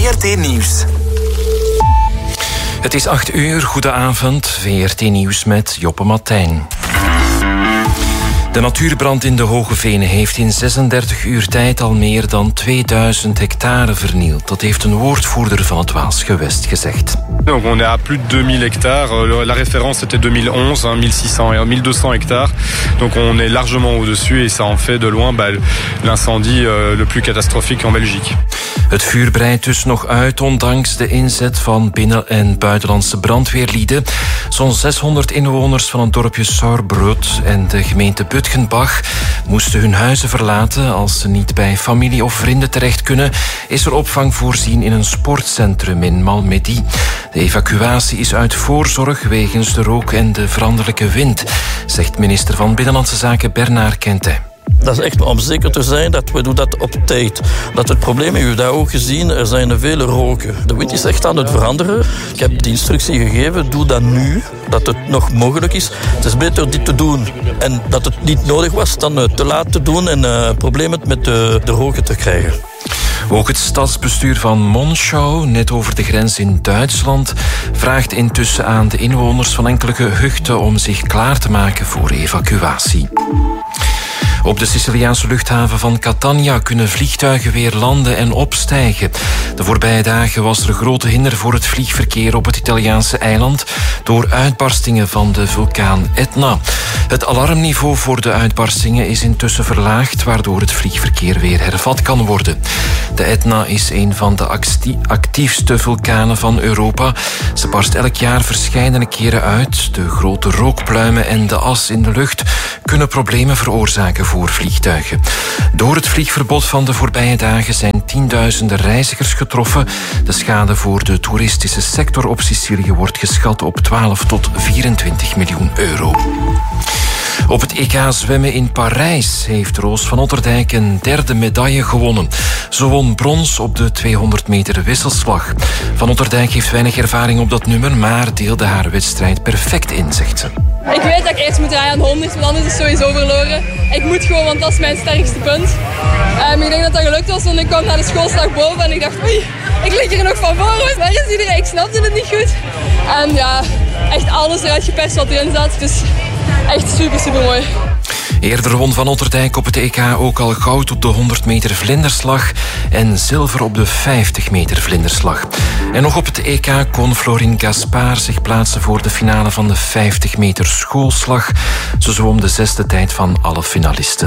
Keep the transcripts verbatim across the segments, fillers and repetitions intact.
R T Nieuws. Het is acht uur, goedenavond. V R T Nieuws met Joppe Martijn. De natuurbrand in de Hoge Venen heeft in zesendertig uur tijd al meer dan tweeduizend hectare vernield. Dat heeft een woordvoerder van het Waasgewest gezegd. Donc on est à plus de deux mille hectares. La référence c'était deux mille onze, mille zes cents, mille deux cents hectares. Donc on est largement au-dessus et ça en fait de loin bah, l'incendie euh, le plus catastrophique en Belgique. Het vuur breidt dus nog uit, ondanks de inzet van binnen- en buitenlandse brandweerlieden. Zo'n zeshonderd inwoners van het dorpje Sauerbrot en de gemeente Butgenbach moesten hun huizen verlaten. Als ze niet bij familie of vrienden terecht kunnen, is er opvang voorzien in een sportcentrum in Malmedy. De evacuatie is uit voorzorg wegens de rook en de veranderlijke wind, zegt minister van Binnenlandse Zaken Bernard Quentin. Dat is echt om zeker te zijn dat we doen dat op tijd. Dat het probleem, u hebt dat ook gezien, er zijn vele roken. De wind is echt aan het veranderen. Ik heb de instructie gegeven, doe dat nu, dat het nog mogelijk is. Het is beter dit te doen en dat het niet nodig was dan te laat te doen en uh, problemen met de, de roken te krijgen. Ook het stadsbestuur van Monschau, net over de grens in Duitsland, vraagt intussen aan de inwoners van enkele gehuchten om zich klaar te maken voor evacuatie. Op de Siciliaanse luchthaven van Catania kunnen vliegtuigen weer landen en opstijgen. De voorbije dagen was er grote hinder voor het vliegverkeer op het Italiaanse eiland door uitbarstingen van de vulkaan Etna. Het alarmniveau voor de uitbarstingen is intussen verlaagd, waardoor het vliegverkeer weer hervat kan worden. De Etna is een van de actiefste vulkanen van Europa. Ze barst elk jaar verscheidene keren uit. De grote rookpluimen en de as in de lucht kunnen problemen veroorzaken voor vliegtuigen. Door het vliegverbod van de voorbije dagen zijn tienduizenden reizigers getroffen. De schade voor de toeristische sector op Sicilië wordt geschat op twaalf tot vierentwintig miljoen euro. Op het E K zwemmen in Parijs heeft Roos van Otterdijk een derde medaille gewonnen. Ze won brons op de tweehonderd meter wisselslag. Van Otterdijk heeft weinig ervaring op dat nummer, maar deelde haar wedstrijd perfect in, zegt ze. Ik weet dat ik eerst moet rijden aan honderd, maar dan is het sowieso verloren. Ik moet gewoon, want dat is mijn sterkste punt. Um, ik denk dat dat gelukt was, want ik kwam naar de schoolslag boven en ik dacht, oei, ik lig hier nog van voor. Waar is iedereen? Ik snapte het niet goed. En ja, echt alles eruit geperst wat erin zat. Dus echt super, super mooi. Eerder won Van Otterdijk op het E K ook al goud op de honderd meter vlinderslag en zilver op de vijftig meter vlinderslag. En nog op het E K kon Florine Gaspard zich plaatsen voor de finale van de vijftig meter schoolslag. Ze zwom de zesde tijd van alle finalisten.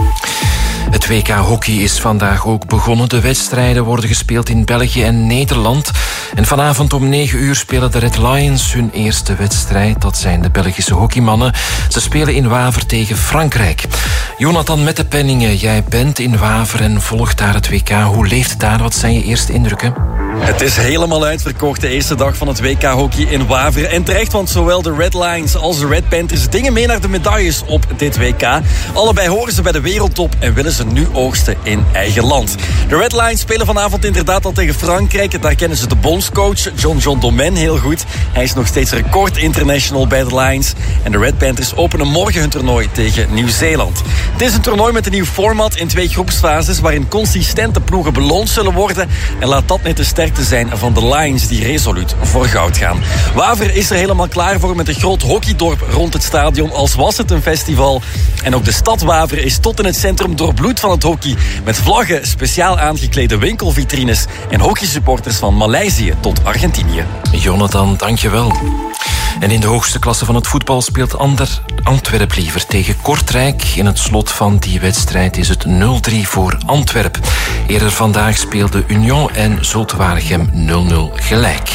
Het W K hockey is vandaag ook begonnen. De wedstrijden worden gespeeld in België en Nederland. En vanavond om negen uur spelen de Red Lions hun eerste wedstrijd. Dat zijn de Belgische hockeymannen. Ze spelen in Waver tegen Frankrijk. Jonathan Mettepenningen, jij bent in Waver en volgt daar het W K. Hoe leeft het daar? Wat zijn je eerste indrukken? Het is helemaal uitverkocht, de eerste dag van het W K hockey in Waver. En terecht, want zowel de Red Lions als de Red Panthers dingen mee naar de medailles op dit W K. Allebei horen ze bij de wereldtop en willen ze nu oogsten in eigen land. De Red Lions spelen vanavond inderdaad al tegen Frankrijk. Daar kennen ze de bondscoach John John Domen heel goed. Hij is nog steeds record international bij de Lions. En de Red Panthers openen morgen hun toernooi tegen Nieuw-Zeeland. Het is een toernooi met een nieuw format in twee groepsfases waarin consistente ploegen beloond zullen worden. En laat dat net de sterkte zijn van de Lions die resoluut voor goud gaan. Waver is er helemaal klaar voor met een groot hockeydorp rond het stadion als was het een festival. En ook de stad Waver is tot in het centrum doorbloed van het hockey met vlaggen, speciaal aangeklede winkelvitrines en hockeysupporters van Maleisië tot Argentinië. Jonathan, dankjewel. En in de hoogste klasse van het voetbal speelt Ander Antwerp liever tegen Kortrijk. In het slot van die wedstrijd is het nul drie voor Antwerp. Eerder vandaag speelden Union en Zulte Waregem nul nul gelijk.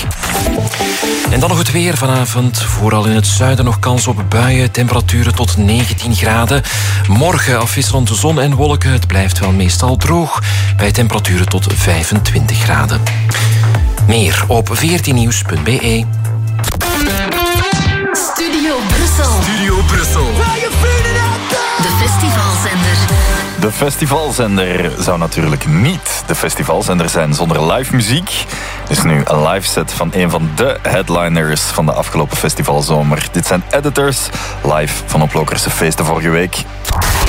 En dan nog het weer vanavond. Vooral in het zuiden nog kans op buien. Temperaturen tot negentien graden. Morgen afwisselend de zon en wolken. Het blijft wel meestal droog. Bij temperaturen tot vijfentwintig graden. Meer op v r t nieuws punt b e. Studio Brussel. Studio Brussel. De festivalzender. De festivalzender zou natuurlijk niet de festivalzender zijn zonder live muziek. Dit is nu een live set van een van de headliners van de afgelopen festivalzomer. Dit zijn Editors, live van op Lokerse Feesten vorige week.